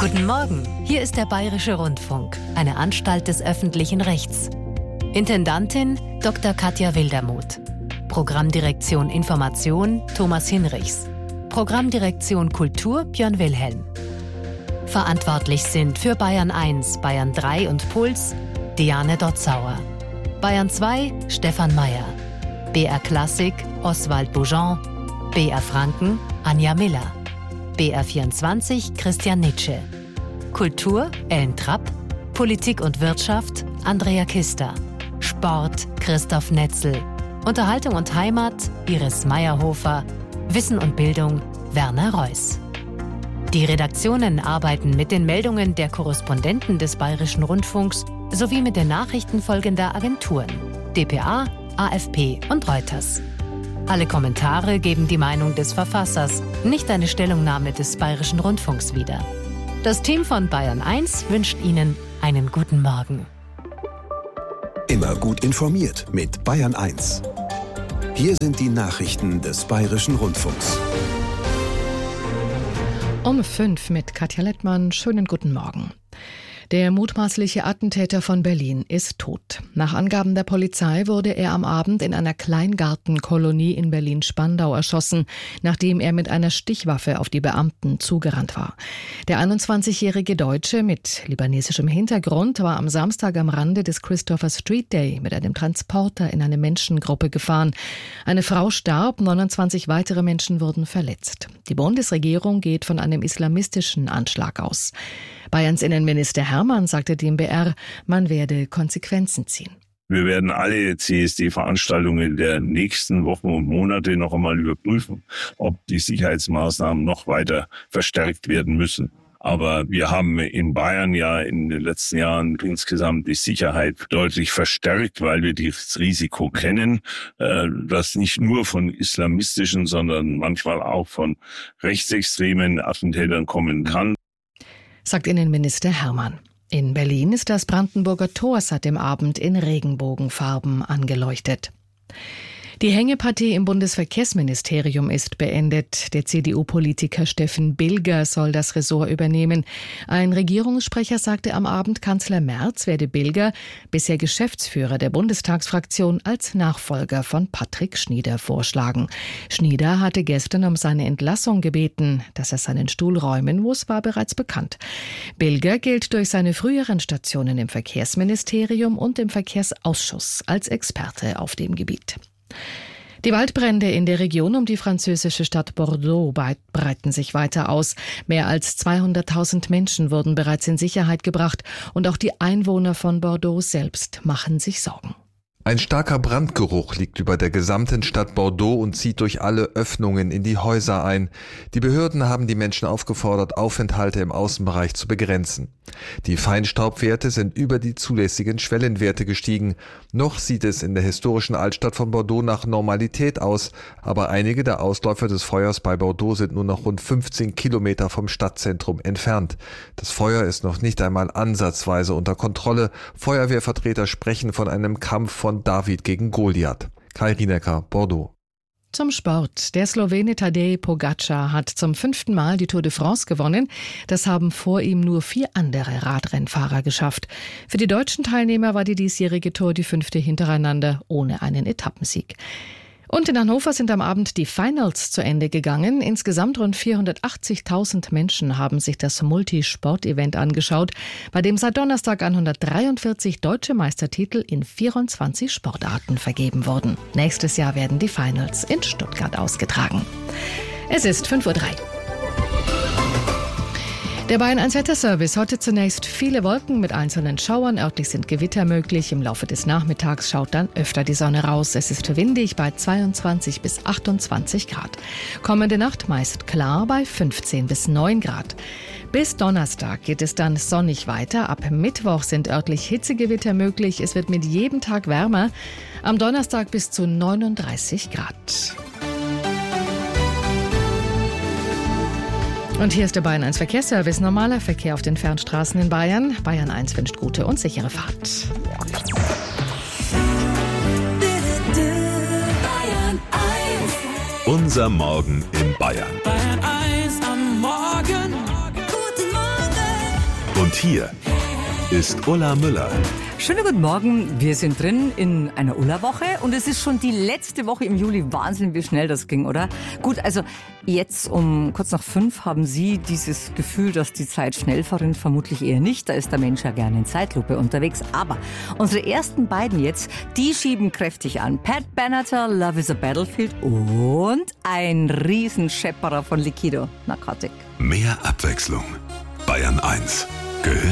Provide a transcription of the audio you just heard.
Guten Morgen, hier ist der Bayerische Rundfunk, eine Anstalt des öffentlichen Rechts. Intendantin Dr. Katja Wildermuth. Programmdirektion Information Thomas Hinrichs. Programmdirektion Kultur Björn Wilhelm. Verantwortlich sind für Bayern 1, Bayern 3 und Puls Diane Dotzauer. Bayern 2 Stefan Mayer. BR Klassik Oswald Boujon. BR Franken Anja Miller. BR 24 Christian Nitsche. Kultur Ellen Trapp. Politik und Wirtschaft Andrea Kister. Sport Christoph Netzel. Unterhaltung und Heimat Iris Meyerhofer. Wissen und Bildung Werner Reuss. Die Redaktionen arbeiten mit den Meldungen der Korrespondenten des Bayerischen Rundfunks sowie mit den Nachrichten folgender Agenturen: dpa, AFP und Reuters. Alle Kommentare geben die Meinung des Verfassers, nicht eine Stellungnahme des Bayerischen Rundfunks wider. Das Team von Bayern 1 wünscht Ihnen einen guten Morgen. Immer gut informiert mit Bayern 1. Hier sind die Nachrichten des Bayerischen Rundfunks. Um 5 mit Katja Lettmann. Schönen guten Morgen. Der mutmaßliche Attentäter von Berlin ist tot. Nach Angaben der Polizei wurde er am Abend in einer Kleingartenkolonie in Berlin-Spandau erschossen, nachdem er mit einer Stichwaffe auf die Beamten zugerannt war. Der 21-jährige Deutsche mit libanesischem Hintergrund war am Samstag am Rande des Christopher Street Day mit einem Transporter in eine Menschengruppe gefahren. Eine Frau starb, 29 weitere Menschen wurden verletzt. Die Bundesregierung geht von einem islamistischen Anschlag aus. Bayerns Innenminister Hermann sagte dem BR, man werde Konsequenzen ziehen. Wir werden alle CSD-Veranstaltungen der nächsten Wochen und Monate noch einmal überprüfen, ob die Sicherheitsmaßnahmen noch weiter verstärkt werden müssen. Aber wir haben in Bayern ja in den letzten Jahren insgesamt die Sicherheit deutlich verstärkt, weil wir das Risiko kennen, das nicht nur von islamistischen, sondern manchmal auch von rechtsextremen Attentätern kommen kann, sagt Innenminister Hermann. In Berlin ist das Brandenburger Tor seit dem Abend in Regenbogenfarben angeleuchtet. Die Hängepartie im Bundesverkehrsministerium ist beendet. Der CDU-Politiker Steffen Bilger soll das Ressort übernehmen. Ein Regierungssprecher sagte am Abend, Kanzler Merz werde Bilger, bisher Geschäftsführer der Bundestagsfraktion, als Nachfolger von Patrick Schnieder vorschlagen. Schnieder hatte gestern um seine Entlassung gebeten. Dass er seinen Stuhl räumen muss, war bereits bekannt. Bilger gilt durch seine früheren Stationen im Verkehrsministerium und im Verkehrsausschuss als Experte auf dem Gebiet. Die Waldbrände in der Region um die französische Stadt Bordeaux breiten sich weiter aus. Mehr als 200.000 Menschen wurden bereits in Sicherheit gebracht und auch die Einwohner von Bordeaux selbst machen sich Sorgen. Ein starker Brandgeruch liegt über der gesamten Stadt Bordeaux und zieht durch alle Öffnungen in die Häuser ein. Die Behörden haben die Menschen aufgefordert, Aufenthalte im Außenbereich zu begrenzen. Die Feinstaubwerte sind über die zulässigen Schwellenwerte gestiegen. Noch sieht es in der historischen Altstadt von Bordeaux nach Normalität aus, aber einige der Ausläufer des Feuers bei Bordeaux sind nur noch rund 15 Kilometer vom Stadtzentrum entfernt. Das Feuer ist noch nicht einmal ansatzweise unter Kontrolle. Feuerwehrvertreter sprechen von einem Kampf von David gegen Goliath. Kai Rienecker, Bordeaux. Zum Sport. Der Slowene Tadej Pogačar hat zum 5. Mal die Tour de France gewonnen. Das haben vor ihm nur 4 andere Radrennfahrer geschafft. Für die deutschen Teilnehmer war die diesjährige Tour die 5. hintereinander ohne einen Etappensieg. Und in Hannover sind am Abend die Finals zu Ende gegangen. Insgesamt rund 480.000 Menschen haben sich das Multisport-Event angeschaut, bei dem seit Donnerstag 143 deutsche Meistertitel in 24 Sportarten vergeben wurden. Nächstes Jahr werden die Finals in Stuttgart ausgetragen. Es ist 5:03 Uhr. Der Bayern 1 Wetterservice. Heute zunächst viele Wolken mit einzelnen Schauern. Örtlich sind Gewitter möglich. Im Laufe des Nachmittags schaut dann öfter die Sonne raus. Es ist windig bei 22 bis 28 Grad. Kommende Nacht meist klar bei 15 bis 9 Grad. Bis Donnerstag geht es dann sonnig weiter. Ab Mittwoch sind örtlich Hitzegewitter möglich. Es wird mit jedem Tag wärmer. Am Donnerstag bis zu 39 Grad. Und hier ist der Bayern 1 Verkehrsservice. Normaler Verkehr auf den Fernstraßen in Bayern. Bayern 1 wünscht gute und sichere Fahrt. Unser Morgen in Bayern. Bayern 1 am Morgen. Und hier ist Ulla Müller. Schönen guten Morgen. Wir sind drin in einer Ulla-Woche und es ist schon die letzte Woche im Juli. Wahnsinn, wie schnell das ging, oder? Gut, also jetzt um kurz nach 5 haben Sie dieses Gefühl, dass die Zeit schnell verrinnt. Vermutlich eher nicht. Da ist der Mensch ja gerne in Zeitlupe unterwegs. Aber unsere ersten beiden jetzt, die schieben kräftig an. Pat Benatar, Love is a Battlefield und ein Riesenschepperer von Liquido, Narcotic. Mehr Abwechslung. Bayern 1 gehört